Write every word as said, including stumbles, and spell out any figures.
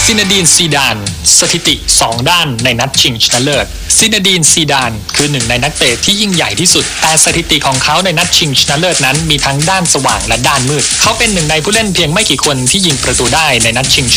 ซินาดีนซีดานสถิติสองด้านในนัดชิงชนะเลิศซินาดีนซีดานคือหนึ่งในนักเตะที่ยิ่งใหญ่ที่สุดแต่สถิติของเขาในนัดชิงชนะเลิศนั้นมีทั้งด้านสว่างและด้านมืดเขาเป็นหนึ่งในผู้เล่นเพียงไม่กี่คนที่ยิงประตูได้ในนัดชิงช